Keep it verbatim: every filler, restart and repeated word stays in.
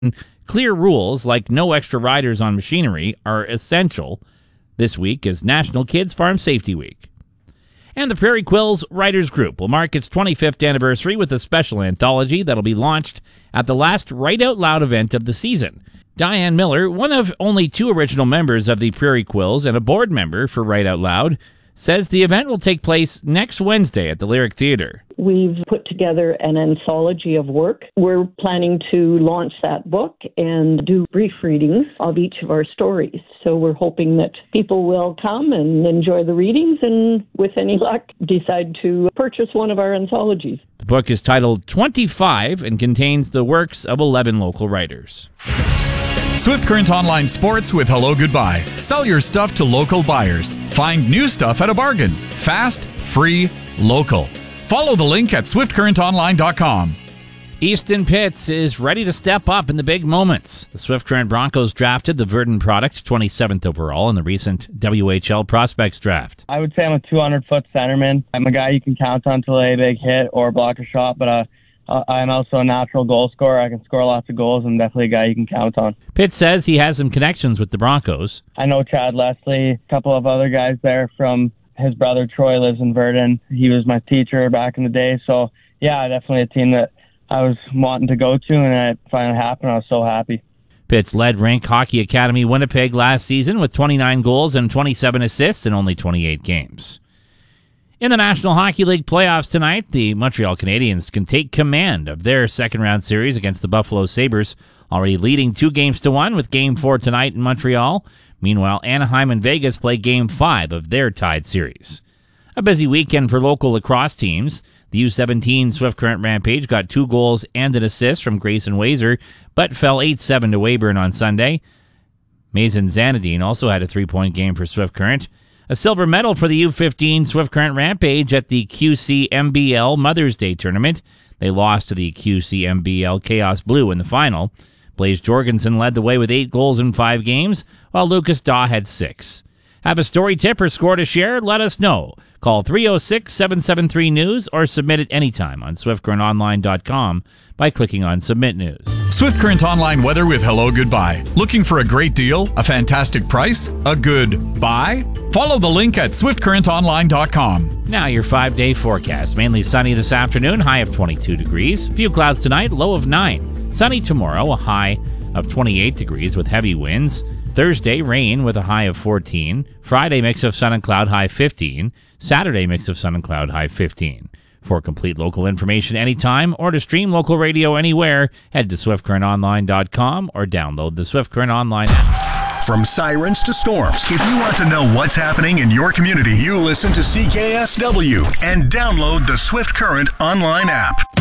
Clear rules like no extra riders on machinery are essential. This week is National Kids Farm Safety Week. And the Prairie Quills Writers Group will mark its twenty-fifth anniversary with a special anthology that'll be launched at the last Write Out Loud event of the season. Diane Miller, one of only two original members of the Prairie Quills and a board member for Write Out Loud, says the event will take place next Wednesday at the Lyric Theatre. We've put together an anthology of work. We're planning to launch that book and do brief readings of each of our stories. So we're hoping that people will come and enjoy the readings and, with any luck, decide to purchase one of our anthologies. The book is titled twenty-five and contains the works of eleven local writers. Swift Current Online Sports with Hello Goodbye. Sell your stuff to local buyers. Find new stuff at a bargain. Fast, free, local. Follow the link at swift current online dot com. Easton Pitts is ready to step up in the big moments. The Swift Current Broncos drafted the Verdon product, twenty-seventh overall, in the recent W H L Prospects Draft. I would say I'm a two hundred foot centerman. I'm a guy you can count on to lay a big hit or block a shot, but uh, I'm also a natural goal scorer. I can score lots of goals and definitely a guy you can count on. Pitts says he has some connections with the Broncos. I know Chad Leslie, a couple of other guys there from his brother Troy lives in Verdon. He was my teacher back in the day. So, yeah, definitely a team that I was wanting to go to, and it finally happened. I was so happy. Pitts led Rank Hockey Academy Winnipeg last season with twenty-nine goals and twenty-seven assists in only twenty-eight games. In the National Hockey League playoffs tonight, the Montreal Canadiens can take command of their second-round series against the Buffalo Sabres, already leading two games to one with Game four tonight in Montreal. Meanwhile, Anaheim and Vegas play Game five of their tied series. A busy weekend for local lacrosse teams. The U seventeen Swift Current Rampage got two goals and an assist from Grayson Wazer, but fell eight seven to Weyburn on Sunday. Mason Zanadine also had a three-point game for Swift Current. A silver medal for the U fifteen Swift Current Rampage at the Q C M B L Mother's Day Tournament. They lost to the Q C M B L Chaos Blue in the final. Blaze Jorgensen led the way with eight goals in five games, while Lucas Daw had six. Have a story tip or score to share? Let us know. Call three oh six, seven seven three, news or submit it anytime on swift current online dot com by clicking on Submit News. Swift Current Online weather with Hello Goodbye. Looking for a great deal, a fantastic price, a good buy? Follow the link at swift current online dot com. Now your five-day forecast. Mainly sunny this afternoon, high of twenty-two degrees. Few clouds tonight, low of nine. Sunny tomorrow, a high of twenty-eight degrees with heavy winds. Thursday, rain with a high of fourteen. Friday, mix of sun and cloud, high fifteen. Saturday, mix of sun and cloud, high fifteen. For complete local information anytime or to stream local radio anywhere, head to swift current online dot com or download the Swift Current Online app. From sirens to storms, if you want to know what's happening in your community, you listen to C K S W and download the Swift Current Online app.